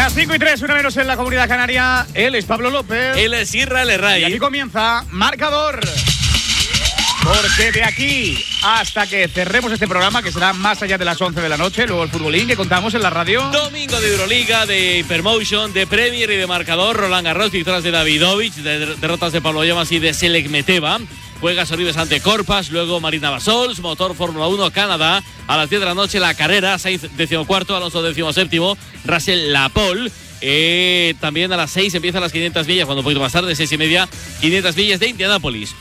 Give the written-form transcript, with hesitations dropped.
Las 5:03, una menos en la Comunidad Canaria. Él es Pablo López. Él es Israel Herray. Y aquí comienza Marcador. Porque de aquí hasta que cerremos este programa, que será más allá de las 11 de la noche, luego el futbolín que contamos en la radio. Domingo de Euroliga, de Hypermotion, de Premier y de Marcador. Roland Garros, victorias de Davidovich, derrotas de Pablo Llamas y de Selek Meteva. Juega Sorribes ante Corpas, luego Marina Basols, motor Fórmula 1 Canadá. A las 10 de la noche la carrera, Sainz 14º, Alonso 17º, Russell Lapole. También a las 6 empiezan las 500 millas, cuando un poquito más tarde, 6:30, 500 millas de Indianápolis.